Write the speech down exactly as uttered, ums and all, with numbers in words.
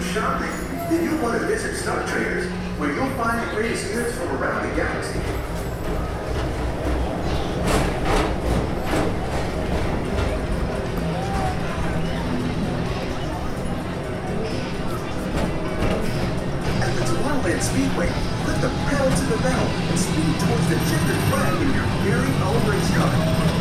shopping, then you'll want to visit Star Traders, where you'll find the greatest goods from around the galaxy. At the Tomorrowland Speedway, put the pedal to the metal and speed towards the checkered flag in your very own race car.